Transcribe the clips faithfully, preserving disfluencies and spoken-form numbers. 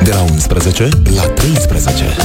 de la unsprezece la treisprezece.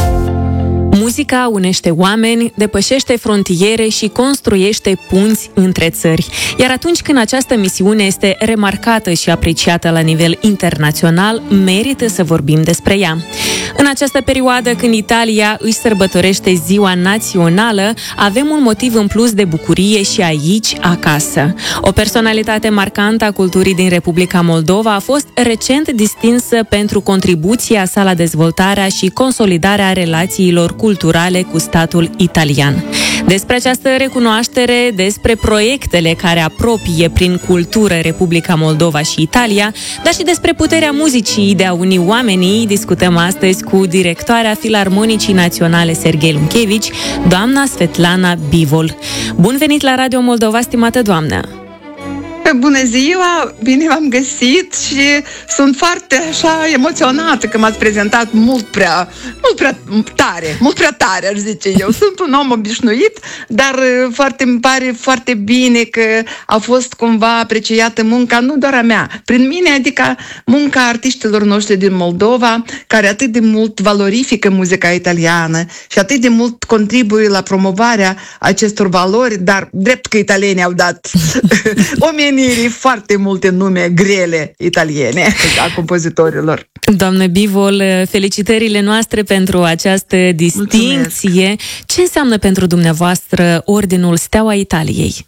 Muzica unește oameni, depășește frontiere și construiește punți între țări. Iar atunci când această misiune este remarcată și apreciată la nivel internațional, merită să vorbim despre ea. În această perioadă, când Italia își sărbătorește ziua națională, avem un motiv în plus de bucurie și aici, acasă. O personalitate marcantă a culturii din Republica Moldova a fost recent distinsă pentru contribuția sa la dezvoltarea și consolidarea relațiilor culturale cu statul italian. Despre această recunoaștere, despre proiectele care apropie prin cultură Republica Moldova și Italia, dar și despre puterea muzicii de a uni oamenii, discutăm astăzi cu directoarea Filarmonicii Naționale Serghei Lunchevici, doamna Svetlana Bivol. Bun venit la Radio Moldova, stimată doamnă! Bună ziua, bine v-am găsit și sunt foarte așa emoționată că m-ați prezentat mult prea, mult prea tare, mult prea tare, aș zice eu. Sunt un om obișnuit, dar foarte, îmi pare foarte bine că a fost cumva apreciată munca, nu doar a mea, prin mine, adică munca artiștilor noștri din Moldova, care atât de mult valorifică muzica italiană și atât de mult contribuie la promovarea acestor valori, dar drept că italienii au dat omenirii foarte multe nume grele italiene a compozitorilor. Doamnă Bivol, felicitările noastre pentru această distincție. Mulțumesc. Ce înseamnă pentru dumneavoastră Ordinul Steaua Italiei?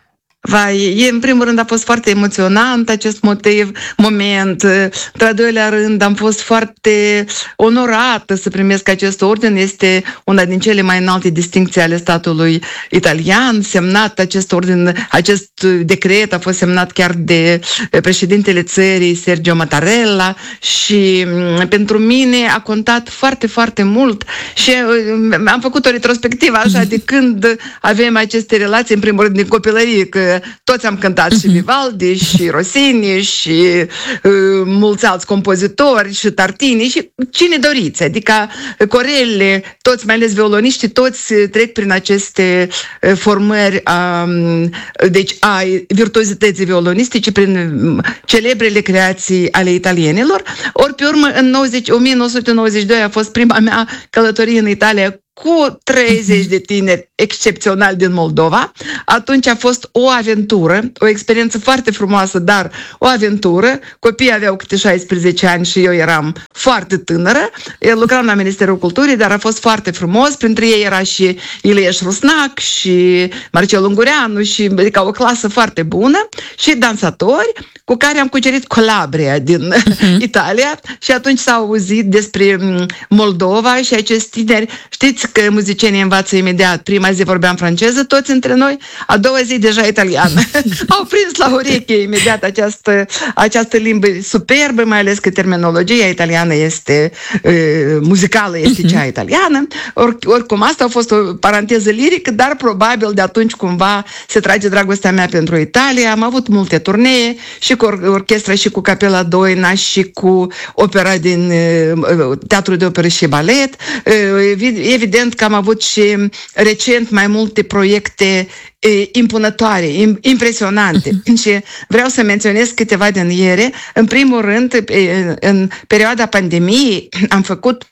Vai, e, în primul rând a fost foarte emoționant acest motiv, moment. Într-al doilea rând am fost foarte onorată să primesc acest orden. Este una din cele mai înalte distincții ale statului italian. Semnat acest orden, acest decret a fost semnat chiar de președintele țării, Sergio Mattarella, și pentru mine a contat foarte, foarte mult și am făcut o retrospectivă așa de când avem aceste relații, în primul rând din copilărie, că toți am cântat și Vivaldi, și Rossini, și uh, mulți alți compozitori, și Tartini, și cine doriți. Adică corelele, toți, mai ales violoniștii, toți trec prin aceste uh, formări a, deci, a virtuozității violonistice, prin celebrele creații ale italienilor. Ori pe urmă, în o mie nouă sute nouăzeci și doi a fost prima mea călătorie în Italia cu treizeci de tineri excepționali din Moldova. Atunci a fost o aventură, o experiență foarte frumoasă, dar o aventură. Copiii aveau câte șaisprezece ani și eu eram foarte tânără. Eu lucram la Ministerul Culturii, dar a fost foarte frumos. Printre ei era și Ilieș Rusnac și Marcel Ungureanu, și adică o clasă foarte bună, și dansatori cu care am cucerit Calabria din uh-huh. Italia, și atunci s-a auzit despre Moldova și acești tineri. Știți că muzicienii învață imediat. Prima zi vorbeam franceză, toți între noi, a doua zi deja italiană. Au prins la ureche imediat această, această limbă superbă, mai ales că terminologia italiană este, uh, muzicală este cea italiană. Or, oricum, asta a fost o paranteză lirică, dar probabil de atunci cumva se trage dragostea mea pentru Italia. Am avut multe turnee și cu orchestra și cu Capela Doina și cu opera din uh, Teatrul de Operă și Balet. Uh, evident că am avut și recent mai multe proiecte e, impunătoare, impresionante. Uh-huh. Și vreau să menționez câteva din ele. În primul rând, e, în perioada pandemiei am făcut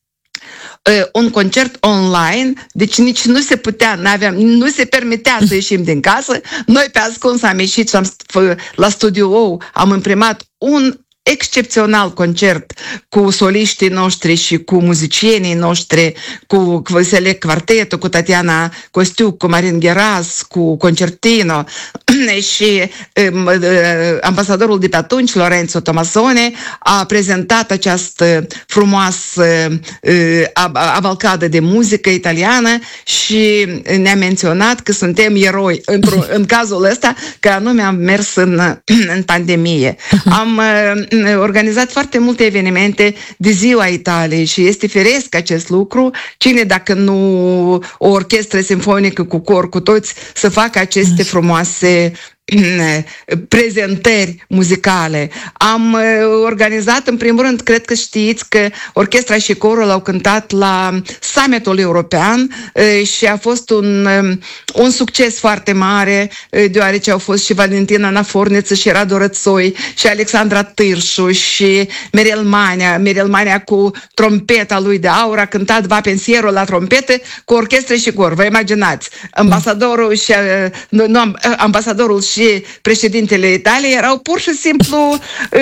un concert online, deci nici nu se putea, n-aveam, nu se permitea să ieșim din casă. Noi pe ascuns am ieșit și am, la studio am imprimat un excepțional concert cu soliștii noștri și cu muzicienii noștri, cu Select Quartetul, cu Tatiana Costiuc, cu Marin Gheras, cu Concertino și um, ambasadorul de pe atunci, Lorenzo Tomasone, a prezentat această frumoasă uh, avalcadă de muzică italiană și ne-a menționat că suntem eroi în cazul ăsta, că anume am mers în, în pandemie. Am uh, organizat foarte multe evenimente de Ziua Italiei și este firesc acest lucru. Cine, dacă nu o orchestră simfonică cu cor, cu toți, să facă aceste frumoase prezentări muzicale. Am organizat, în primul rând, cred că știți că orchestra și corul au cântat la summitul european și a fost un, un succes foarte mare, deoarece au fost și Valentina Naforniță și Radu Rățoi și Alexandra Târșu și Mirel Manea, Mirel Manea cu trompeta lui de aur a cântat Va Pensierul la trompetă cu orchestră și cor. Vă imaginați, ambasadorul și, nu, nu, ambasadorul și președintele Italiei erau pur și simplu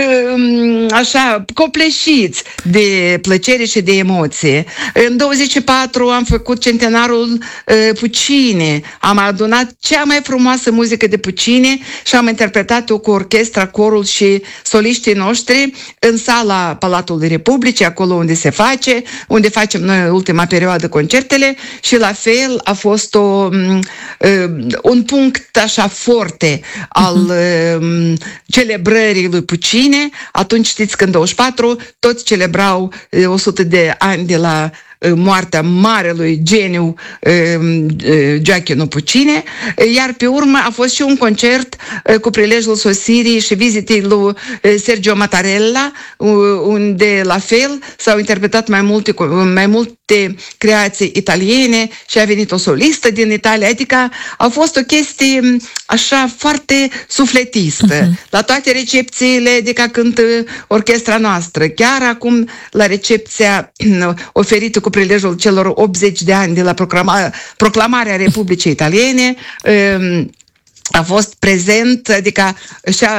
așa copleșiți de plăcere și de emoție. În douăzeci și patru am făcut centenarul Puccini, am adunat cea mai frumoasă muzică de Puccini și am interpretat-o cu orchestra, corul și soliștii noștri în sala Palatului Republicii, acolo unde se face, unde facem noi în ultima perioadă concertele, și la fel a fost o, un punct așa forte al uh-huh. celebrării lui Puccini. Atunci, știți că în douăzeci și patru toți celebrau o sută de ani de la moartea marelui geniu Gioachino Puccini, iar pe urmă a fost și un concert cu prilejul sosirii și vizitei lui Sergio Mattarella, unde la fel s-au interpretat mai multe, mai multe creații italiene și a venit o solistă din Italia, adică a fost o chestie așa foarte sufletistă. Uh-huh. La toate recepțiile, adică cântă orchestra noastră, chiar acum la recepția oferită cu prilejul celor optzeci de ani de la proclama, proclamarea Republicii Italiene, a fost prezent, adică și-a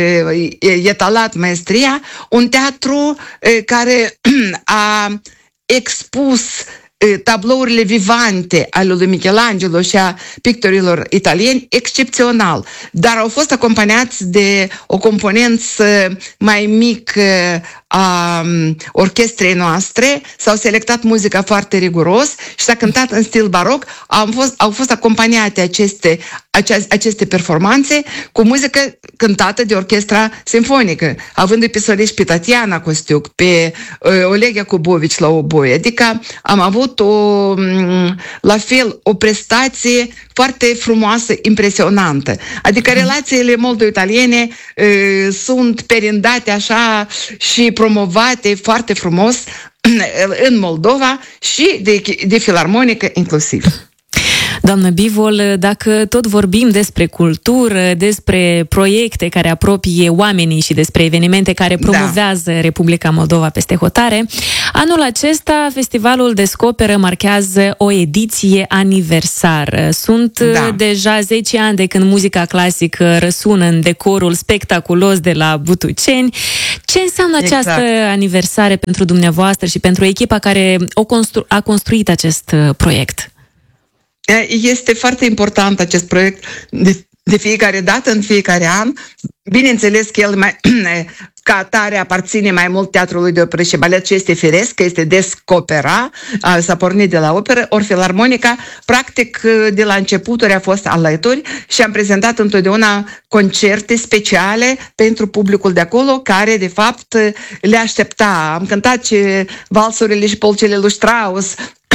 etalat maestria, un teatru care a expus tablourile vivante ale lui Michelangelo și a pictorilor italieni excepțional, dar au fost acompaniați de o componență mai mică a orchestrei noastre, s-au selectat muzica foarte riguros și s-a cântat în stil baroc. Au fost, au fost acompaniate aceste, ace, aceste performanțe cu muzică cântată de orchestra simfonică, având pe soliști pe Tatiana Costiuc, pe uh, Oleg Iacubovici la oboe. Adică am avut o, la fel o prestație foarte frumoasă, impresionantă. Adică relațiile moldo-italiene uh, sunt perindate așa și promovate foarte frumos în Moldova și de, de filarmonică inclusiv. Doamnă Bivol, dacă tot vorbim despre cultură, despre proiecte care apropie oamenii și despre evenimente care promovează da. Republica Moldova peste hotare, anul acesta Festivalul Descoperă marchează o ediție aniversară. Sunt da. deja zece ani de când muzica clasică răsună în decorul spectaculos de la Butuceni. Ce înseamnă exact. această aniversare pentru dumneavoastră și pentru echipa care o constru- a construit acest proiect? Este foarte important acest proiect de, de fiecare dată, în fiecare an. Bineînțeles că el mai, ca atare aparține mai mult teatrului de operă și balet și este firesc, că este Descopera, s-a pornit de la operă, ori filarmonica, practic de la începuturi a fost alături și am prezentat întotdeauna concerte speciale pentru publicul de acolo, care de fapt le aștepta. Am cântat și valsurile și polcele lui Strauss,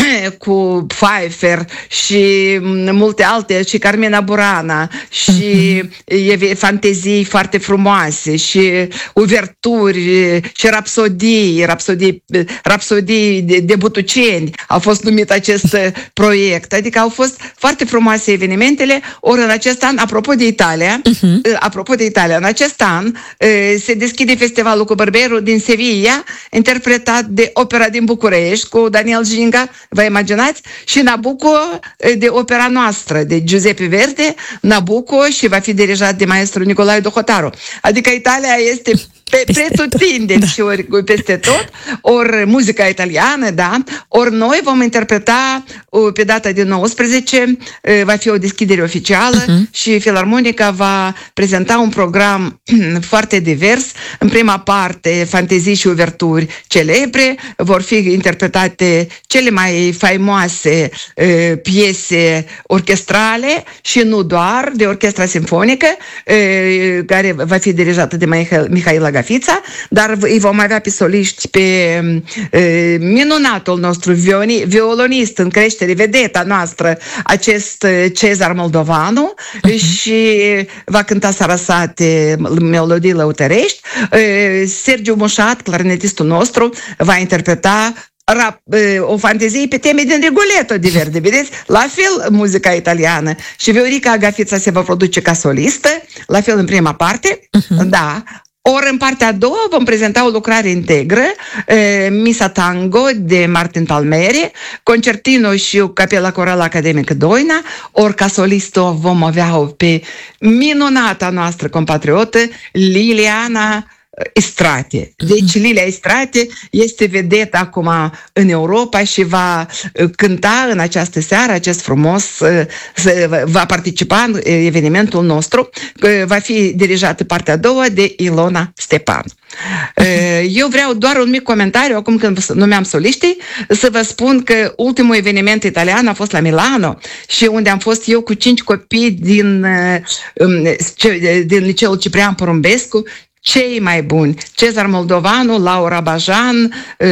cu Pfeiffer și multe alte, și Carmina Burana și uh-huh. fantezii foarte frumoase și uverturi și rapsodii, rapsodii, rapsodii de, de Butuceni au fost numit acest proiect. Adică au fost foarte frumoase evenimentele. Ori în acest an, apropo de Italia, uh-huh. apropo de Italia, în acest an se deschide festivalul cu Bărberul din Sevilla, interpretat de Opera din București cu Daniel Ginga, vă imaginați? Și Nabucco de opera noastră, de Giuseppe Verdi, Nabucco, și va fi dirijat de maestru Nicolae Dohotaru. Adică Italia este pe pretutindeni da. și ori peste tot, ori muzica italiană, da, ori noi vom interpreta pe data de nouăsprezece, va fi o deschidere oficială uh-huh. și Filarmonica va prezenta un program foarte divers. În prima parte, fantezii și uverturi celebre, vor fi interpretate cele mai faimoase uh, piese orchestrale și nu doar, de orchestra simfonică, uh, care va fi dirijată de Mihaela Gafița, dar îi vom avea pe soliști pe e, minunatul nostru vioni, violonist în creștere, vedeta noastră, acest Cezar Moldovanu, uh-huh. și va cânta Sarasate, melodii lăutărești. E, Sergiu Mușat, clarinetistul nostru, va interpreta Rap, o fantezie pe teme din Rigoletto di Verdi, vedeți? La fel muzica italiană. Și Viorica Gafița se va produce ca solistă, la fel în prima parte, uh-huh. da. Ori în partea a doua vom prezenta o lucrare integră, eh, Misa Tango de Martin Palmeri, concertino și Capela Corală Academică Doina, ori ca solistă vom avea pe minunata noastră compatriotă Liliana Istrate. Deci Lilia Istrate este vedetă acum în Europa și va cânta în această seară acest frumos, va participa în evenimentul nostru, va fi dirijată partea a doua de Ilona Stepan. Eu vreau doar un mic comentariu, acum când numeam soliștii, să vă spun că ultimul eveniment italian a fost la Milano și unde am fost eu cu cinci copii din, din liceul Ciprian Porumbescu, cei mai buni, Cezar Moldovanu, Laura Bajan,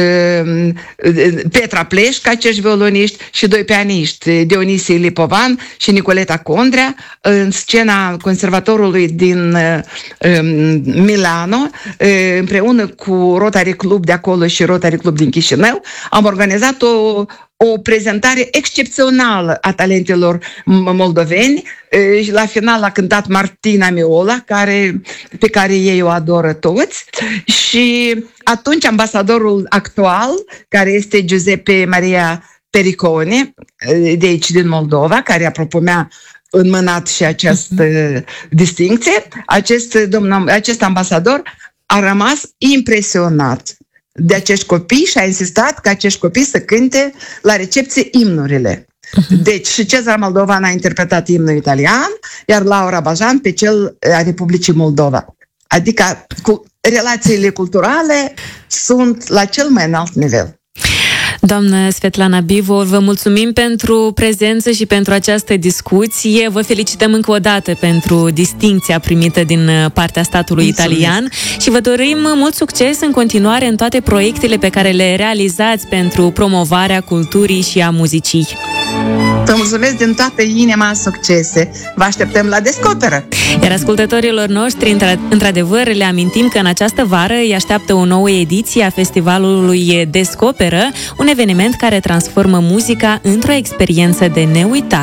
Petra Pleșca, acești violoniști și doi pianiști, Dionisie Lipovan și Nicoleta Condrea, în scena conservatorului din Milano, împreună cu Rotary Club de acolo și Rotary Club din Chișinău, am organizat o o prezentare excepțională a talentelor moldoveni. La final a cântat Martina Miola, care, pe care ei o adoră toți, și atunci ambasadorul actual, care este Giuseppe Maria Pericone, de aici din Moldova, care apropo mi-a înmânat și această uh-huh. distincție, acest, domn, acest ambasador a rămas impresionat de acești copii și a insistat ca acești copii să cânte la recepție imnurile. Uh-huh. Deci și Cezar Moldovan a interpretat imnul italian, iar Laura Bajan pe cel a Republicii Moldova. Adică cu, relațiile culturale sunt la cel mai înalt nivel. Doamnă Svetlana Bivo, vă mulțumim pentru prezență și pentru această discuție. Vă felicităm încă o dată pentru distincția primită din partea statului Mulțumesc. italian și vă dorim mult succes în continuare în toate proiectele pe care le realizați pentru promovarea culturii și a muzicii. Vă mulțumesc din toată inima, succese. Vă așteptăm la Descoperă. Iar ascultătorilor noștri, într-adevăr, le amintim că în această vară îi așteaptă o nouă ediție a festivalului Descoperă, un eveniment care transformă muzica într-o experiență de neuitat.